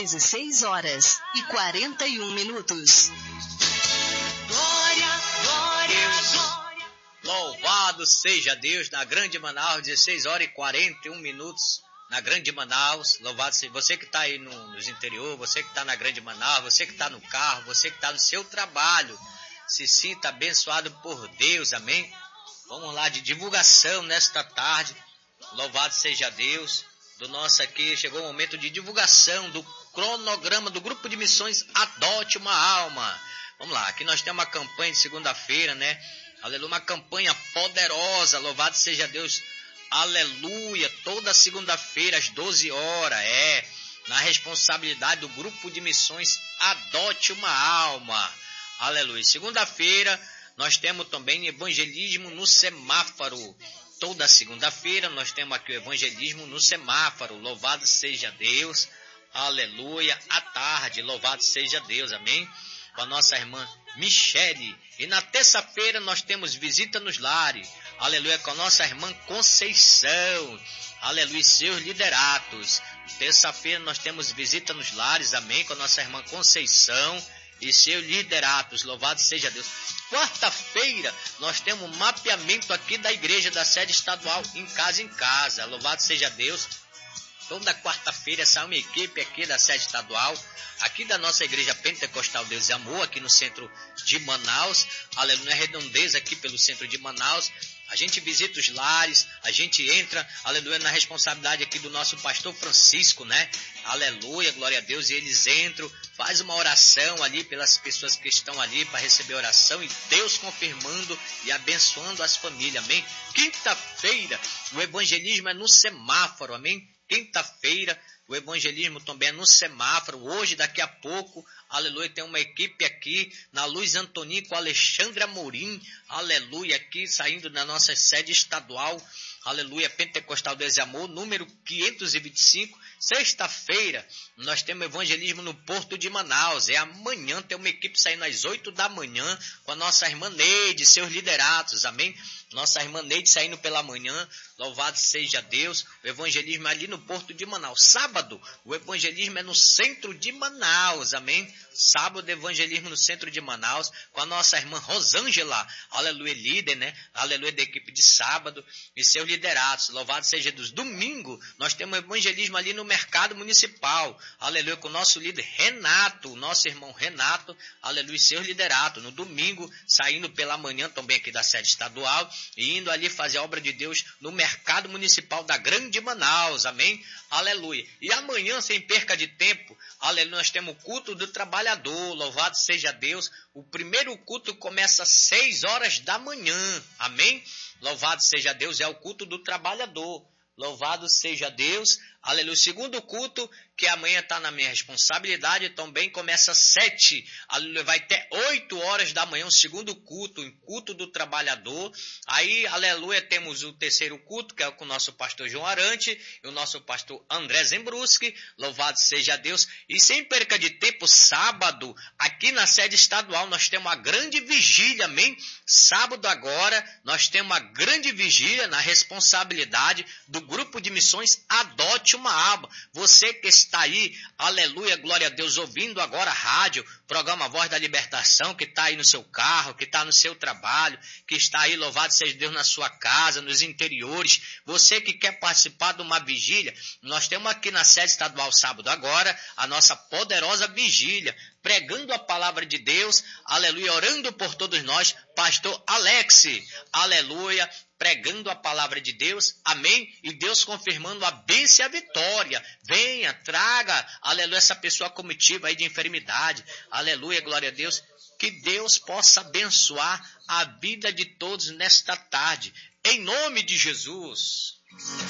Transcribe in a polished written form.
16h41. Glória, glória, glória. Louvado seja Deus, na Grande Manaus, 16h41, na Grande Manaus. Louvado seja você que está aí nos interior, você que está na Grande Manaus, você que está no carro, você que está no seu trabalho. Se sinta abençoado por Deus, amém? Vamos lá, de divulgação nesta tarde. Louvado seja Deus. Do nosso aqui, chegou o momento de divulgação do cronograma do Grupo de Missões Adote uma Alma. Vamos lá, aqui nós temos uma campanha de segunda-feira, né? Aleluia, uma campanha poderosa, louvado seja Deus, aleluia, toda segunda-feira às 12 horas, na responsabilidade do Grupo de Missões Adote uma Alma, aleluia. Segunda-feira nós temos também evangelismo no semáforo, toda segunda-feira nós temos aqui o evangelismo no semáforo, louvado seja Deus, aleluia, à tarde, louvado seja Deus, amém? Com a nossa irmã Michele. E na terça-feira nós temos visita nos lares, aleluia, com a nossa irmã Conceição, aleluia, seus lideratos. Terça-feira nós temos visita nos lares, amém, com a nossa irmã Conceição e seus lideratos, louvado seja Deus. Quarta-feira nós temos um mapeamento aqui da igreja da sede estadual, em casa, louvado seja Deus. Toda quarta-feira sai uma equipe aqui da sede estadual, aqui da nossa igreja Pentecostal Deus e Amor, aqui no centro de Manaus, aleluia, na redondeza aqui pelo centro de Manaus. A gente visita os lares, a gente entra, aleluia, na responsabilidade aqui do nosso pastor Francisco, né? Aleluia, glória a Deus, e eles entram, faz uma oração ali pelas pessoas que estão ali para receber oração, e Deus confirmando e abençoando as famílias, amém? Quinta-feira, o evangelismo é no semáforo, amém? Quinta-feira, o evangelismo também é no semáforo. Hoje, daqui a pouco, aleluia, tem uma equipe aqui na Luiz Antoni com Alexandre Amorim, aleluia, aqui saindo da nossa sede estadual, aleluia, Pentecostal Deus e Amor, número 525. Sexta-feira, nós temos evangelismo no Porto de Manaus. Amanhã tem uma equipe saindo às 8 da manhã com a nossa irmã Neide, seus lideratos, amém? Nossa irmã Neide saindo pela manhã, louvado seja Deus. O evangelismo é ali no Porto de Manaus. Sábado, o evangelismo é no centro de Manaus, amém? Sábado, evangelismo no centro de Manaus, com a nossa irmã Rosângela, aleluia, líder, né? Aleluia, da equipe de sábado e seus liderados, louvado seja Deus. Domingo, nós temos evangelismo ali no mercado municipal, aleluia, com o nosso líder Renato, nosso irmão Renato, aleluia, e seus liderados. No domingo, saindo pela manhã também aqui da sede estadual, e indo ali fazer a obra de Deus no mercado municipal da Grande Manaus, amém? Aleluia. E amanhã, sem perca de tempo, aleluia, nós temos o culto do trabalhador, louvado seja Deus. O primeiro culto começa às 6 horas da manhã, amém? Louvado seja Deus, é o culto do trabalhador. Louvado seja Deus, aleluia. O segundo culto, que amanhã está na minha responsabilidade, também começa às 7, aleluia, vai até 8 horas da manhã, o segundo culto, o culto do trabalhador. Aí, aleluia, temos o terceiro culto, que é com o nosso pastor João Arante e o nosso pastor André Zembruski, louvado seja Deus. E sem perca de tempo, sábado, aqui na sede estadual, nós temos uma grande vigília, amém? Sábado agora, nós temos uma grande vigília na responsabilidade do Grupo de Missões Adote uma Alma. Você que está aí, aleluia, glória a Deus, ouvindo agora a rádio, programa Voz da Libertação, que está aí no seu carro, que está no seu trabalho, que está aí, louvado seja Deus, na sua casa, nos interiores. Você que quer participar de uma vigília, nós temos aqui na sede estadual sábado agora, a nossa poderosa vigília, pregando a palavra de Deus, aleluia, orando por todos nós, pastor Alex, aleluia, pregando a palavra de Deus, amém? E Deus confirmando a bênção e a vitória. Venha, traga, aleluia, essa pessoa comitiva aí de enfermidade, aleluia, glória a Deus. Que Deus possa abençoar a vida de todos nesta tarde, em nome de Jesus.